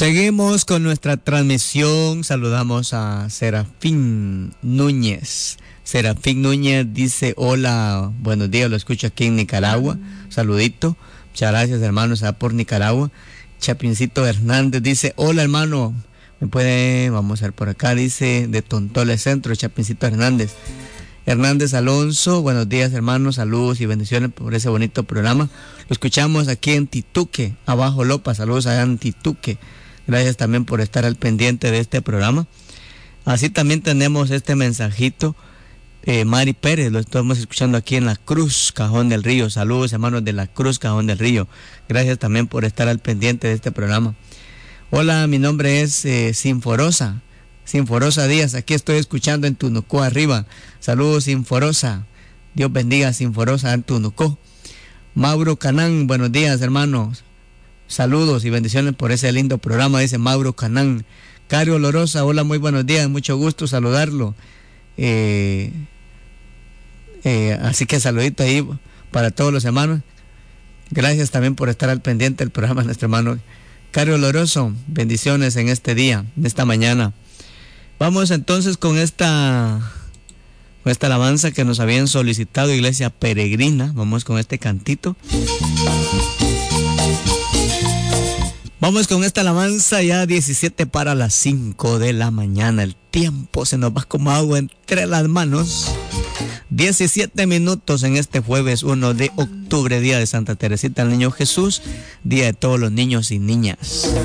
Seguimos con nuestra transmisión. Saludamos a Serafín Núñez. Serafín Núñez dice: hola, buenos días, lo escucho aquí en Nicaragua. Saludito. Muchas gracias, hermanos, por Nicaragua. Chapincito Hernández dice: hola, hermano. Vamos a ver por acá, dice de Tontole Centro, Chapincito Hernández. Hernández Alonso, buenos días, hermanos, saludos y bendiciones por ese bonito programa. Lo escuchamos aquí en Tituque, abajo Lopa, saludos allá en Tituque. Gracias también por estar al pendiente de este programa. Así también tenemos este mensajito, Mari Pérez, lo estamos escuchando aquí en La Cruz, Cajón del Río. Saludos, hermanos de La Cruz, Cajón del Río. Gracias también por estar al pendiente de este programa. Hola, mi nombre es Sinforosa Díaz, aquí estoy escuchando en Tunucó arriba. Saludos, Sinforosa. Dios bendiga a Sinforosa en Tunucó. Mauro Canán, buenos días, hermanos. Saludos y bendiciones por ese lindo programa, dice Mauro Canán. Cario Olorosa, hola, muy buenos días, mucho gusto saludarlo. Así que saludito ahí para todos los hermanos. Gracias también por estar al pendiente del programa, nuestro hermano Cario Oloroso. Bendiciones en este día, en esta mañana. Vamos entonces con esta alabanza que nos habían solicitado, Iglesia Peregrina. Vamos con este cantito. Vamos con esta alabanza, ya 17 para las 5 de la mañana. El tiempo se nos va como agua entre las manos. 17 minutos en este jueves 1 de octubre, día de Santa Teresita el Niño Jesús, día de todos los niños y niñas.